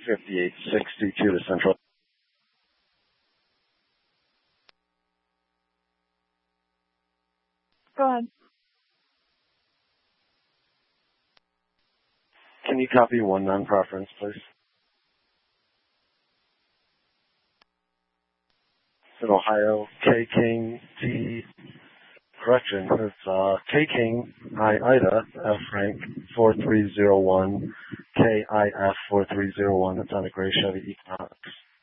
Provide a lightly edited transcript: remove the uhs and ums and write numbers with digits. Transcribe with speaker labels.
Speaker 1: 5862 to Central.
Speaker 2: Go ahead.
Speaker 1: Can you copy one non-preference, please? It's in Ohio, K King T. Correction, it's K King I Ida F Frank 4301 KIF 4301. It's on a gray Chevy Equinox.